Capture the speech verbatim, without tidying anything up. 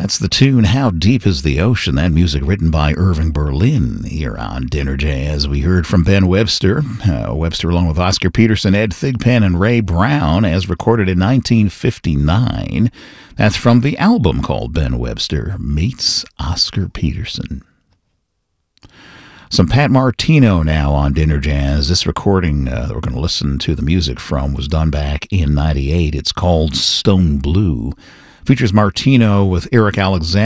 That's the tune, How Deep is the Ocean? That music written by Irving Berlin here on Dinner Jazz. We heard from Ben Webster. Uh, Webster along with Oscar Peterson, Ed Thigpen, and Ray Brown, as recorded in nineteen fifty-nine. That's from the album called Ben Webster Meets Oscar Peterson. Some Pat Martino now on Dinner Jazz. This recording uh, that we're going to listen to the music from was done back in ninety-eight. It's called Stone Blue. Features Martino with Eric Alexander